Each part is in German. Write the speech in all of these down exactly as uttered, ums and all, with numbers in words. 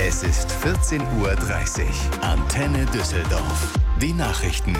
Es ist vierzehn Uhr dreißig. Antenne Düsseldorf. Die Nachrichten.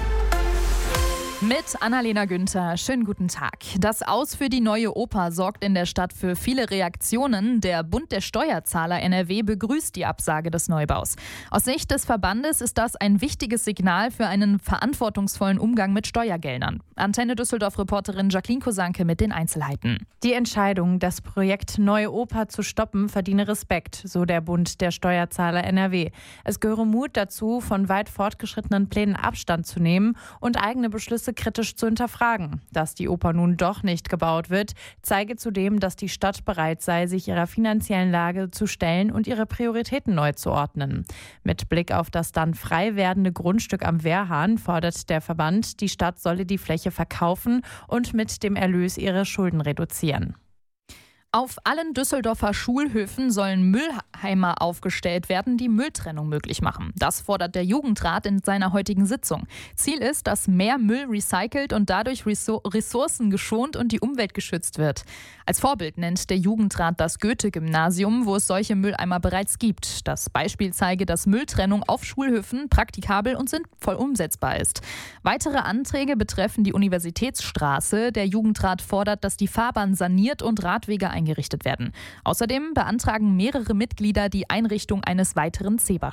Mit Annalena Günther. Schönen guten Tag. Das Aus für die neue Oper sorgt in der Stadt für viele Reaktionen. Der Bund der Steuerzahler N R W begrüßt die Absage des Neubaus. Aus Sicht des Verbandes ist das ein wichtiges Signal für einen verantwortungsvollen Umgang mit Steuergeldern. Antenne Düsseldorf-Reporterin Jacqueline Kosanke mit den Einzelheiten. Die Entscheidung, das Projekt Neue Oper zu stoppen, verdiene Respekt, so der Bund der Steuerzahler N R W. Es gehöre Mut dazu, von weit fortgeschrittenen Plänen Abstand zu nehmen und eigene Beschlüsse kritisch zu hinterfragen. Dass die Oper nun doch nicht gebaut wird, zeige zudem, dass die Stadt bereit sei, sich ihrer finanziellen Lage zu stellen und ihre Prioritäten neu zu ordnen. Mit Blick auf das dann frei werdende Grundstück am Wehrhahn fordert der Verband, die Stadt solle die Fläche verkaufen und mit dem Erlös ihre Schulden reduzieren. Auf allen Düsseldorfer Schulhöfen sollen Mülleimer aufgestellt werden, die Mülltrennung möglich machen. Das fordert der Jugendrat in seiner heutigen Sitzung. Ziel ist, dass mehr Müll recycelt und dadurch Ressourcen geschont und die Umwelt geschützt wird. Als Vorbild nennt der Jugendrat das Goethe-Gymnasium, wo es solche Mülleimer bereits gibt. Das Beispiel zeige, dass Mülltrennung auf Schulhöfen praktikabel und sinnvoll umsetzbar ist. Weitere Anträge betreffen die Universitätsstraße. Der Jugendrat fordert, dass die Fahrbahn saniert und Radwege eingerichtet werden. Außerdem beantragen mehrere Mitglieder die Einrichtung eines weiteren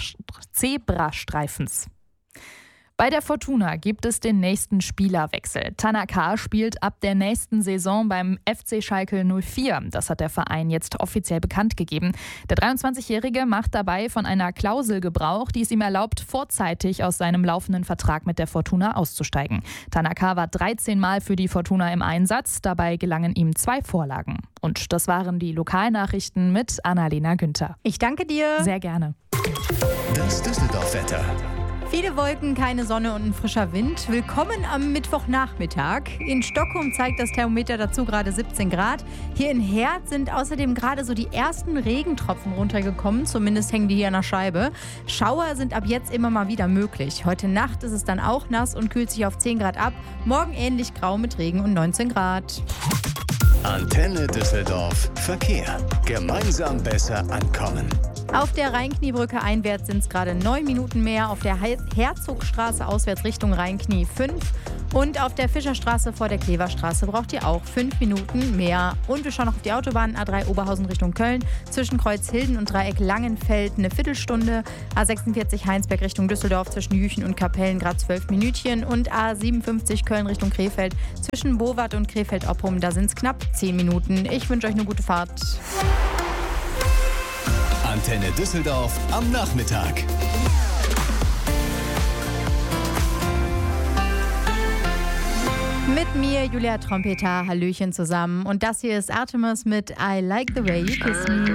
Zebrastreifens. Bei der Fortuna gibt es den nächsten Spielerwechsel. Tanaka spielt ab der nächsten Saison beim F C Schalke null vier. Das hat der Verein jetzt offiziell bekannt gegeben. Der dreiundzwanzigjährige macht dabei von einer Klausel Gebrauch, die es ihm erlaubt, vorzeitig aus seinem laufenden Vertrag mit der Fortuna auszusteigen. Tanaka war dreizehn Mal für die Fortuna im Einsatz. Dabei gelangen ihm zwei Vorlagen. Und das waren die Lokalnachrichten mit Annalena Günther. Ich danke dir. Sehr gerne. Das Düsseldorf-Wetter. Viele Wolken, keine Sonne und ein frischer Wind. Willkommen am Mittwochnachmittag. In Stockholm zeigt das Thermometer dazu gerade siebzehn Grad. Hier in Herz sind außerdem gerade so die ersten Regentropfen runtergekommen. Zumindest hängen die hier an der Scheibe. Schauer sind ab jetzt immer mal wieder möglich. Heute Nacht ist es dann auch nass und kühlt sich auf zehn Grad ab. Morgen ähnlich grau mit Regen und neunzehn Grad. Antenne Düsseldorf. Verkehr. Gemeinsam besser ankommen. Auf der Rheinkniebrücke einwärts sind es gerade neun Minuten mehr. Auf der Herzogstraße auswärts Richtung Rheinknie fünf. Und auf der Fischerstraße vor der Kleverstraße braucht ihr auch fünf Minuten mehr. Und wir schauen noch auf die Autobahn A drei Oberhausen Richtung Köln. Zwischen Kreuzhilden und Dreieck Langenfeld eine Viertelstunde. A sechsundvierzig Heinsberg Richtung Düsseldorf zwischen Jüchen und Kapellen gerade zwölf Minütchen. Und A siebenundfünfzig Köln Richtung Krefeld zwischen Bowart und Krefeld-Oppum. Da sind es knapp zehn Minuten. Ich wünsche euch eine gute Fahrt. Antenne Düsseldorf am Nachmittag. Mit mir, Julia Trompeter, Hallöchen zusammen. Und das hier ist Artemis mit I Like the Way You Kiss Me.